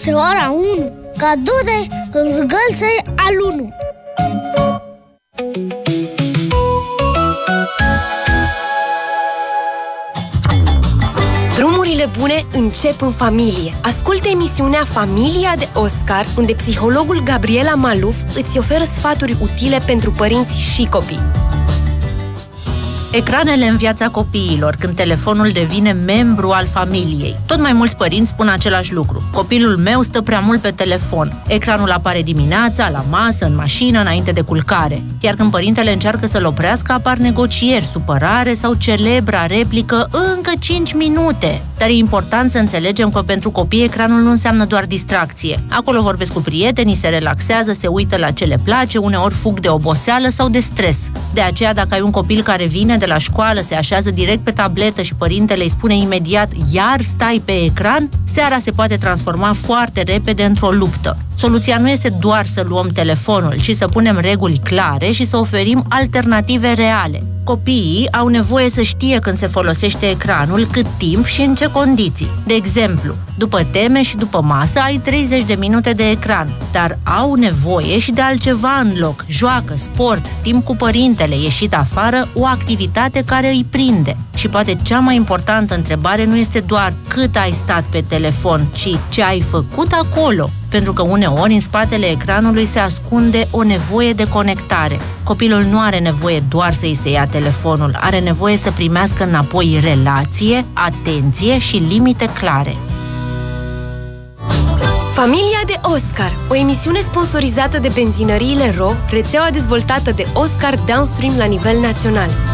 Este ora 1, cadou de zgâlțe al 1. Drumurile bune încep în familie. Ascultă emisiunea Familia de Oscar, unde psihologul Gabriela Maluf îți oferă sfaturi utile pentru părinți și copii. Ecranele în viața copiilor, când telefonul devine membru al familiei. Tot mai mulți părinți spun același lucru. Copilul meu stă prea mult pe telefon. Ecranul apare dimineața, la masă, în mașină, înainte de culcare. Iar când părintele încearcă să-l oprească, apar negocieri, supărare sau celebra replică încă 5 minute. Dar e important să înțelegem că pentru copii ecranul nu înseamnă doar distracție. Acolo vorbesc cu prietenii, se relaxează, se uită la ce le place, uneori fug de oboseală sau de stres. De aceea, dacă ai un copil care vine de la școală, se așează direct pe tabletă și părintele îi spune imediat iar stai pe ecran, seara se poate transforma foarte repede într-o luptă. Soluția nu este doar să luăm telefonul, ci să punem reguli clare și să oferim alternative reale. Copiii au nevoie să știe când se folosește ecranul, cât timp și în ce condiții. De exemplu, după teme și după masă ai 30 de minute de ecran, dar au nevoie și de altceva în loc. Joacă, sport, timp cu părintele, ieșit afară, o activitate care îi prinde. Și poate cea mai importantă întrebare nu este doar cât ai stat pe telefon, ci ce ai făcut acolo. Pentru că uneori în spatele ecranului se ascunde o nevoie de conectare. Copilul nu are nevoie doar să îi se ia telefonul, are nevoie să primească înapoi relație, atenție și limite clare. Familia de Oscar, o emisiune sponsorizată de benzinăriile RO, rețeaua dezvoltată de Oscar Downstream la nivel național.